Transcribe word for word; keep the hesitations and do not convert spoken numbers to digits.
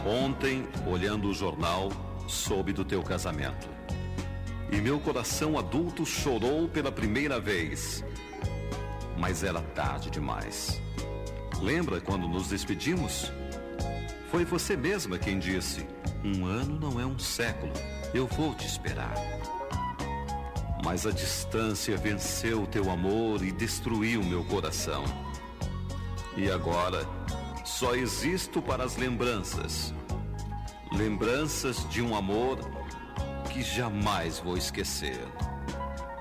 Ontem, olhando o jornal, soube do teu casamento. E meu coração adulto chorou pela primeira vez. Mas era tarde demais. Lembra quando nos despedimos? Foi você mesma quem disse: um ano não é um século, eu vou te esperar. Mas a distância venceu o teu amor e destruiu meu coração. E agora, só existo para as lembranças. Lembranças de um amor que jamais vou esquecer.